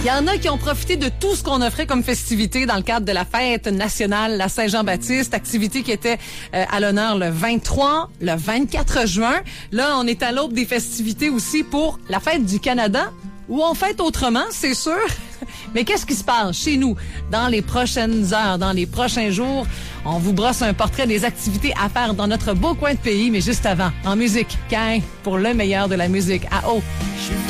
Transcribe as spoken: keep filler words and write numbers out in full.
Il y en a qui ont profité de tout ce qu'on offrait comme festivité dans le cadre de la fête nationale, la Saint-Jean-Baptiste, activité qui était euh, à l'honneur le vingt-trois, le vingt-quatre juin. Là, on est à l'aube des festivités aussi pour la fête du Canada, où on fête autrement, c'est sûr. Mais qu'est-ce qui se passe chez nous dans les prochaines heures, dans les prochains jours? On vous brosse un portrait des activités à faire dans notre beau coin de pays, mais juste avant, en musique, Caïn pour le meilleur de la musique à eau.